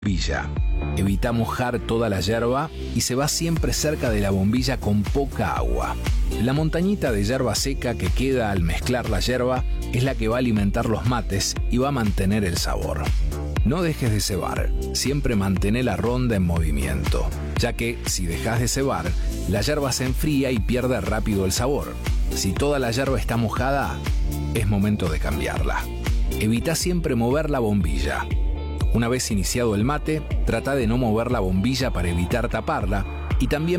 bombilla. Evita mojar toda la yerba y se va siempre cerca de la bombilla con poca agua. La montañita de yerba seca que queda al mezclar la yerba es la que va a alimentar los mates y va a mantener el sabor. No dejes de cebar, siempre mantén la ronda en movimiento, ya que si dejas de cebar, la yerba se enfría y pierde rápido el sabor. Si toda la yerba está mojada, es momento de cambiarla. Evita siempre mover la bombilla. Una vez iniciado el mate, trata de no mover la bombilla para evitar taparla y también